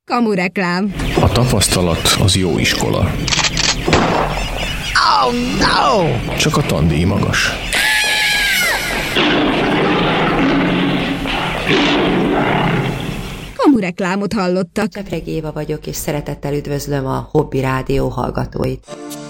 Kamureklám. A tapasztalat az jó iskola. Oh, no! Csak a tandíj magas. Kamureklámot hallottak. Sepreg Éva vagyok, és szeretettel üdvözlöm a Hobby Rádió hallgatóit.